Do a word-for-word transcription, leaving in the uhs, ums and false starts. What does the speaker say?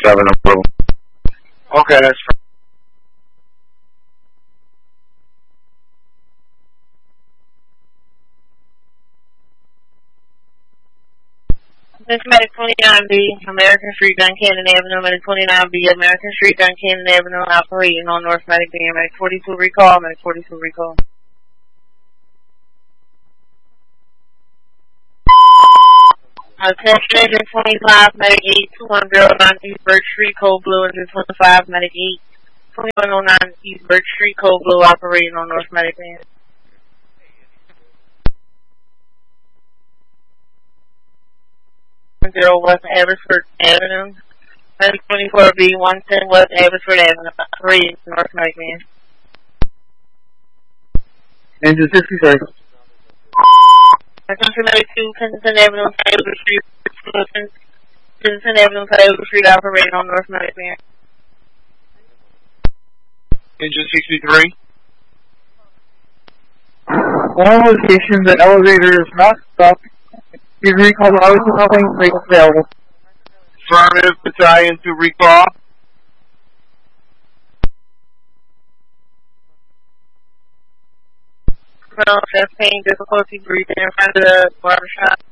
seven approval. Okay, that's fine. This Medic twenty-nine B, American Street, Duncannon Avenue, Medic twenty-nine B, American Street, Duncannon Avenue, operating on North Medic B, Medic forty-two recall, Medic forty-two recall. Attention, Agent twenty-five, Medic eight two one zero nine East Birch Street, Code Blue, Agent twenty-five, Medic eight twenty-one oh nine East Birch Street, Code Blue, operating on North Medic B. Zero West Abbotsford Avenue, Medic twenty-four B, one ten West Abbotsford Avenue, operating North Medic B. Engine sixty-six. Attention, Medic two, Kensington Avenue, Taylor Street, Kensington Avenue, Taylor Street, operating on North Medic B. Engine sixty-three. All locations, the elevator is not stuck. Please recall the hours of nothing make available. Affirmative, battalion to recall. Well, chest pain, difficulty breathing in front of the barbershop.